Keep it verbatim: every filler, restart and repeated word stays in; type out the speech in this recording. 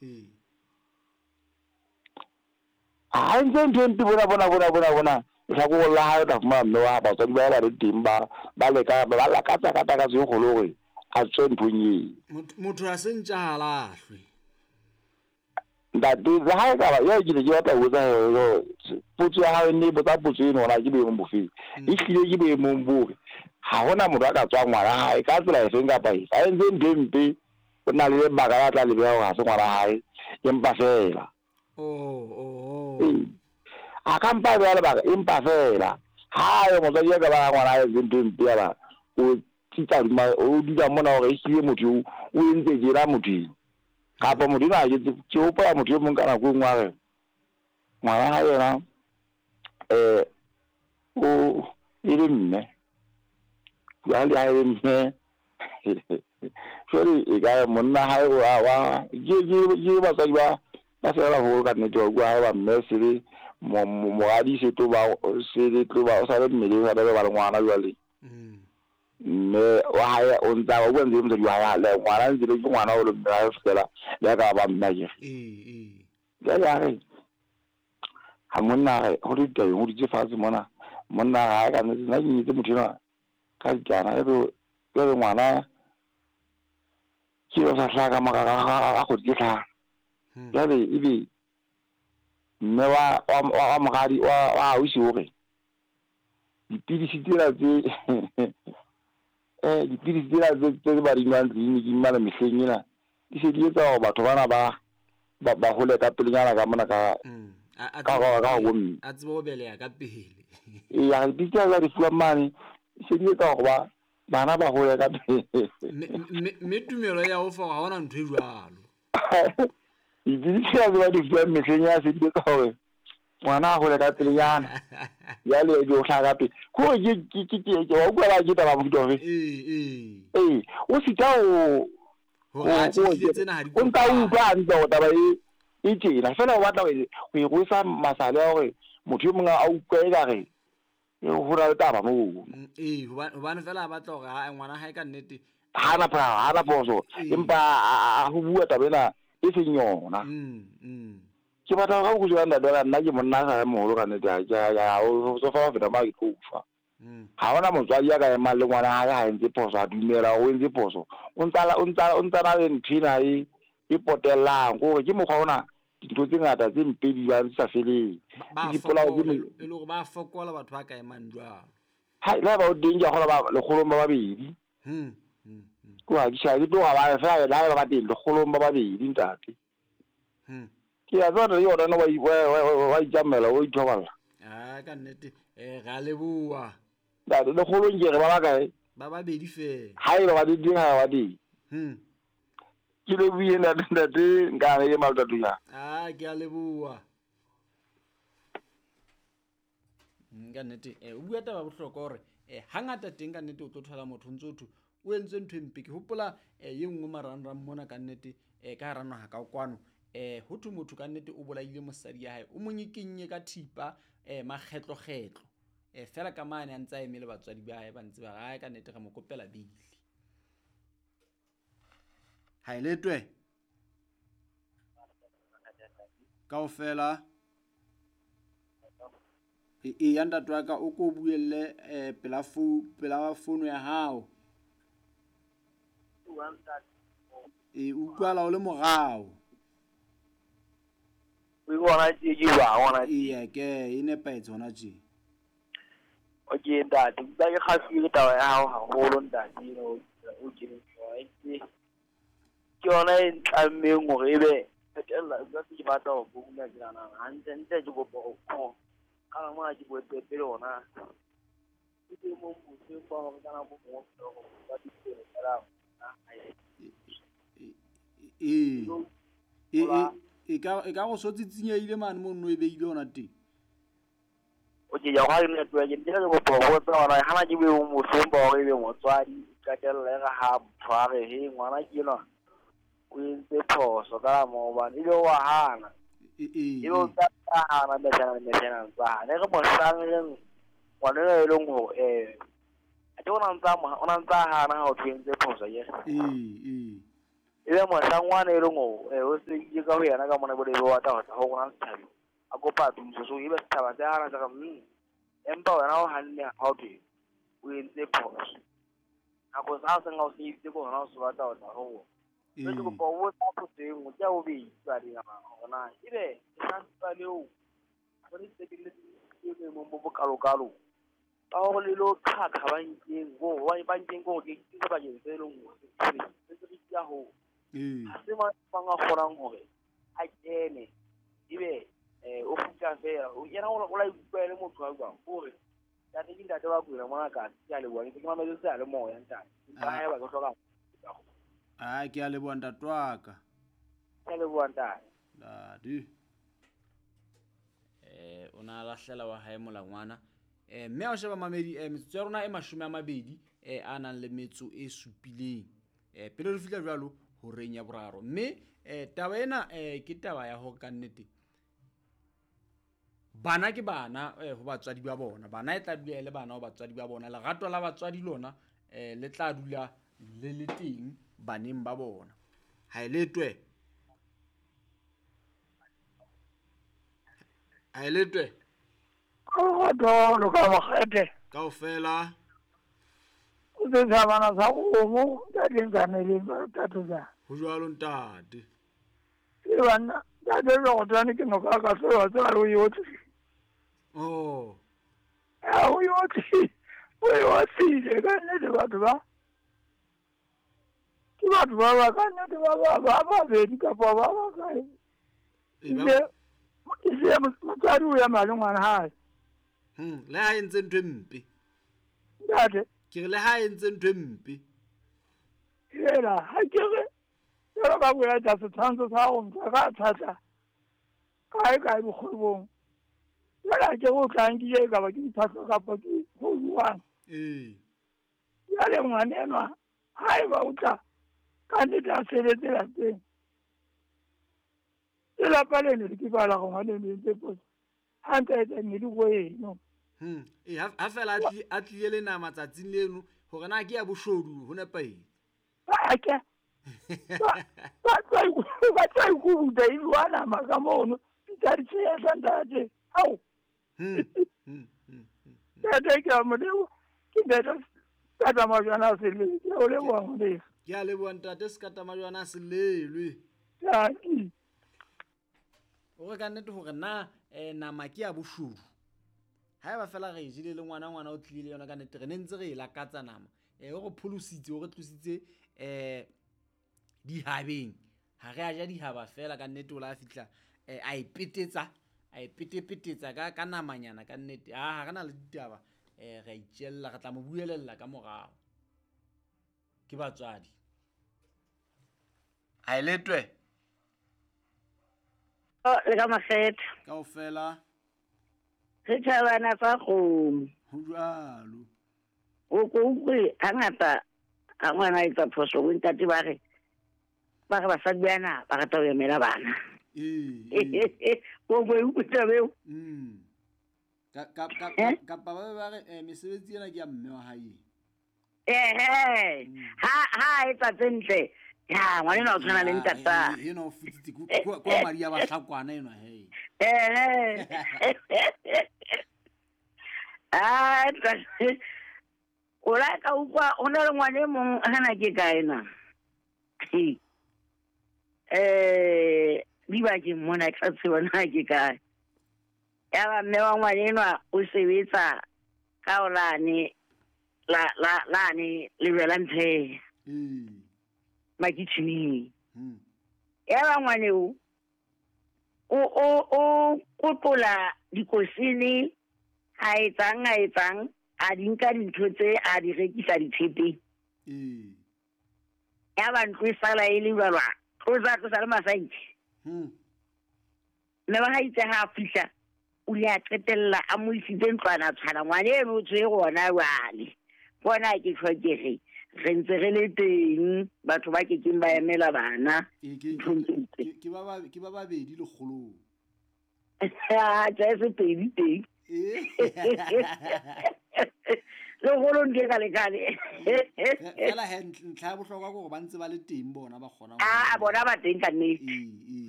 ee ha ntse ntho ntse bona bona bona bona bona sa go la ha ta fuma mme wa ba tswa ba re timba ba le ka ba la ka tsa ka ta ka se go lo re a tswe nthonyi motho a se ntja halahlwe ntate za ha ka ba yo ke le ke batla go tsa yo putso ha ne botsa putso eno na ke be mo bofe e hlile ke be mo mbobe ha hona motho a ka tswa ngwana ha e ka tsela e feng ka pa e a ntse ndempe o na le ba ga tla le ba ga se ngwana ha e mpa fela oh oh a ka mpa ba le ba empa fela ha yo mo tsa ka ba ngwana e ndempe ya ba o tita ma o di da mona o re hlile motho o entse jera motho ka pa motho na ke ke o pa motho mo kana go ngware ngwana ha yena eh o ile mme ya le ha mme sorry e ga monna ha wa wa je je je ba sa ba ba sa la ho ka ne to gwa ba mme se le mo mo adi se to ba se le to ba o sa le mme le ba ba ngwana jwale mme wa ha o ntsa o bone mo jwa ya le ngwana ntse le ngwana o le ba fela ya ka ba mma je eh eh ya ya re ha monna ho di teng ho di fa se mona monna ha ka ne na ni tse motho na ka jana e do ke ngwana ke o sa tlaka maka ga go di tla ya le ibi mme wa wa magadi wa wa o siore dipidisi dira tse eh dipidisi dira tse ba di nang di di mala mehlengina di se di etsa go batho bana ba ba ba hole ka pelenyana ka mona ka ka ga ga go mme a tsebo bele ya ka pele e ya di tsa di fula mane se di etsa go ba bana ba hole ka pele me tumelo ya o fa ga ona ntwe jwalo di di tsa ba di fula mehlenya se di etsa go ngwana go le ka pelenyana ya le di o tlhaga pe go ke ke ke wa kwa ba ke taba mo dofe eh eh eh o sita o ho ga tshile tsena ha di o nta u ba ntse o taba e e tjena fela o batla go go sa masale gore motho mo nga a utlwa re e go ra taba mo eh ho bana fela ba tlo ga ngwana ha e ka nnete ha na pa ha na poso empa a go bua tabela e senyona mm mm ke batla ga go jwa nda dela nna ke monna ga mo lo ka ne ja ja o so fa feta ma ke tsofa ha ona motswadi ya ka ema le ngwana ha ga ntse poso a dumela o ntse poso o ntala o ntala o ntala le nthina e e potelang go ke mo gona ditho tse ngata tse mpedi ba sa fele di pola go le go ba fokola batho ba ka ema ndwa ha la ba o dinga go ba le go lomba babedi hm ko a di sha di to ba fa la ba di le go lomba babedi ntate hm ke a tsona yo rena wa wa wa jamela o ithoba ah ka nnete eh ga le bua da le go longe re ba ba kae ba ba bedi fe ha ile ba di dinga wa di hm ke le buye na ntate nka re ma tatu ya ah ke a le bua nga nnete eh o bua taba bohloko hore eh hangata teng ka nnete o tlo thola motho ntse o entse ntho empe ke hopola eh ye nngwe marangrang mona ka nnete eh ka rana ha ka kwano eh ho thu motho ka nnete o bolaile mosadi ya hae o monyikinye ka thipa eh makgetlo kgetlo eh fela ka mane a ntsa emele batswadi ba hae ba ntse ba ga ka nnete ga mo kopela bili ha ile twe kaofela e e yanda twaka o ko buelle eh pela fu pela fono ya hao e utlwala o le mogao we bona tse di ba bona e ke ine pa tsona tje okay ndati ba ke khasi ke tawa ya hao haholo ndati no o ke ke ke ona e ntlammeng gore ebe etella ba se ba tla go bula jana hantle ntle ke go go kana mo a ke bo pele ona ke mo mo se ba go kana mo mo go ba di tsela e e e ka e ka go so tsitsinyile mane mo nno e beile ona teng o ke ya ga ne twa ke dira go go go tsa ona hana ke be mo somba go be mo tswadi ka tella ga ha tshware he ngwana ke no o ntse phoso ka mo ba ile wa hana e e yo ka hana me tsana me tsana tsa ne go mo sangeng ngwana le le ngo eh a ke ona ntsa mo ona ntsa hana ha o twentse phoso ye e e ebe mohlangwane e le ngo o se ke ka ho yana ka mona bole wa ta ho gona sethabi a kopa tumso so ebe sethaba se hana ka mm empa wena o hanne ha o ke o entse phoso a go sa se nga o se itse go hona o se batla ho ta ho ee be go bo tsa phoseng o tja o be tsa di na gona ebe sa tsa leo go le se ke le ke mo mo kalo kalo ba go le lo khakha ba nteng go ba ba nteng go ke ke ba je se lo ngo se se se ya ho ee ha se ba ba nga kgonang hore a kene ebe eh o futla fela o yena o la ikwele motho wa kwa gore ya te dinta ba kwela mona ka ya le bua ke ke mamelo se a le moya nta ba ya ba go hloka a ke a leboa ntatwaka ya le bua nta dadi eh ona lahlela wa hae molangwana eh mme a sheba mamedi eh metsotso ya rona e mashome a mabedi eh a nang le metso e supileng eh pele re fihla jwalo ho reng ya boraro mme eh taba ena eh ke taba ya ho ka nnete bana ke bana eh ho batswadi ba bona bana e tla dula le bana ho batswadi ba bona lerato la batswadi lona eh le tla dula le le teng baneng ba bona ha ile twe ha ile twe Ko do lo ka magete. kaofela O se sa bana sa go mo ka dingane le ka tsa. ho jwalo ntate E bana da de lo tsane ke no ka ka so tsa ro yotsi. oh Ya o yotsi. O yotsi le ka ne de ba ba. Ke ba ba ba ka ne de ba ba ba ba be di ka ba ba ba ka. e ba Ile ile mo tsari o ya malungwana ha. hm le ha entse ntwe mpe Dade ke re le ha entse ntwe mpe Ela, ha ke re yo ba go ya tsa tshwantsho sa go ntsa ka thata. Kae kae go khobong. Ya ke go tlang ke ka ba ke thata ka pa ke go buang. ee Ya le ngwane enwa. Hai ba utla. Ka ne da sele tsa teng. Ela pale ne ke bala go ngwane ne tse po. Ha ntse tse ne di go eno. hm e ha ha fela a tlile le na matsatsing leno hore na ke ya boshodu ho nepaile Ba ke. Ba ba ba tsa go da ilwana magamono. Tsari tse sa ndate. Au. hm hm hm Dade ke mo de ke de ta ma jana se le o le wa mo de. ke a leboa ntate se kata majwana se lelwe Ya ki. o re ka nnete hore na eh nama ke ya boshodu ha ba fela re jile le ngwana ngwana o tlile yona ka nnete re ne ntse re e lakatsa nama eh o re pholositse o re tlositse eh dihabeng ha re a ja dihaba fela ka nnete o la fitla eh a ipetetsa a ipetepetetsa ka ka namanyana ka nnete ha ha rena le ditaba eh re itjella re tla mo buelella ka morao ke batswadi a iletwe O le ka makgetho kaofela re thabana tsa kgomo ho jwalo o ko utlwe hangata a ngwana e tsa phoso go ntate ba re ba re basadi bana ba rata ho emela bana ee o bo utlwa beo mm ka ka ka Eh? ka ba ba ba re eh, mesebetsi ena ke ya mme wa hae ehe ha ha e tsa tsentle ya ngwana o tshwana le ntata e no futsitse kwa kwa Maria ba hlakwana eno he ehe ah tsa o la ka ukwa o na le ngwana mong hana ke kae na eh di ba ke mona ka tseba na ke kae ya ba mme wa ngwana enwa o sebetsa ka olane la la la ne le bela nthe ee makitšhining hm ya ba ngwane o o o o kotola dikosini a etsang a etsang a di nka dintho tse a di rekisa ditshepeng ee ya ba ntlo e sala e le jwalwa tlosa tlosa le masaitse hm mme ba ga itse ga a fitlha o le a qetella a mo isitse ntlwana tshwana ngwane eno o tshwere gona jwale bona ke tlhokege re ntse re le teng batho ba ke keng ba emela bana ee ke nthong tse ntse. ke- ke ba ba ke ba babedi le kgolong Ah, tsa se pedi teng ee le golong ke ka lekane fela he ntlha ya bohlokwa go ba ntse ba le teng bona ba kgona a bona ba teng ka nnete e